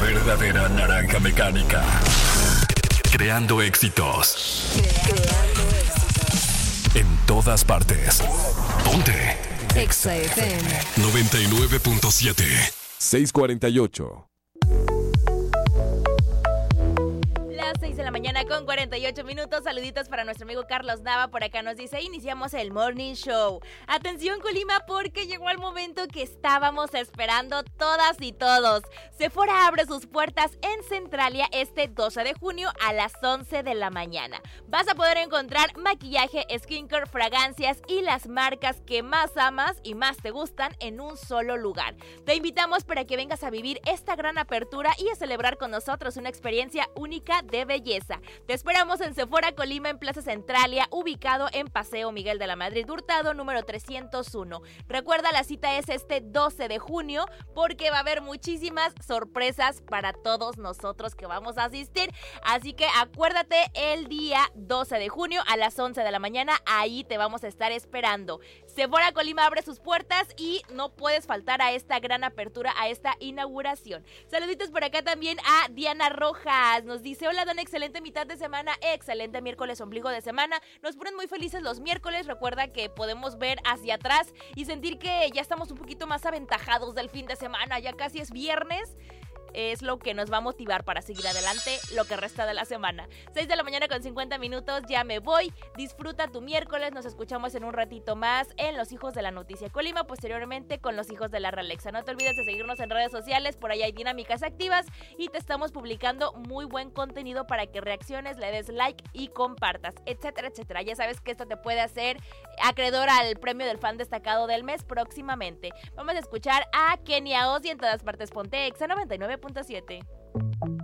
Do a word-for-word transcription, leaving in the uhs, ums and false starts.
verdadera naranja mecánica. Creando éxitos. Creando éxitos. En todas partes. Ponte. Exa F M. noventa y nueve punto siete. seis cuarenta y ocho. seis de la mañana con cuarenta y ocho minutos. Saluditos para nuestro amigo Carlos Nava. Por acá nos dice: iniciamos el Morning Show. Atención, Colima, porque llegó el momento que estábamos esperando todas y todos. Sephora abre sus puertas en Centralia este doce de junio a las once de la mañana. Vas a poder encontrar maquillaje, skincare, fragancias y las marcas que más amas y más te gustan en un solo lugar. Te invitamos para que vengas a vivir esta gran apertura y a celebrar con nosotros una experiencia única de belleza. Te esperamos en Sephora Colima, en Plaza Centralia, ubicado en Paseo Miguel de la Madrid Hurtado, número trescientos uno. Recuerda, la cita es este doce de junio, porque va a haber muchísimas sorpresas para todos nosotros que vamos a asistir. Así que acuérdate, el día doce de junio a las once de la mañana, ahí te vamos a estar esperando. Sephora Colima abre sus puertas y no puedes faltar a esta gran apertura, a esta inauguración. Saluditos por acá también a Diana Rojas. Nos dice: hola, Don, excelente mitad de semana, excelente miércoles, ombligo de semana. Nos ponen muy felices los miércoles. Recuerda que podemos ver hacia atrás y sentir que ya estamos un poquito más aventajados del fin de semana. Ya casi es viernes. Es lo que nos va a motivar para seguir adelante lo que resta de la semana. seis de la mañana con cincuenta minutos, ya me voy. Disfruta tu miércoles, nos escuchamos en un ratito más en Los Hijos de la Noticia Colima, posteriormente con Los Hijos de la Realexa. No te olvides de seguirnos en redes sociales, por ahí hay dinámicas activas y te estamos publicando muy buen contenido para que reacciones, le des like y compartas, etcétera, etcétera. Ya sabes que esto te puede hacer acreedor al premio del fan destacado del mes próximamente. Vamos a escuchar a Kenia Oz y en todas partes ponte Exa noventa y nueve punto siete.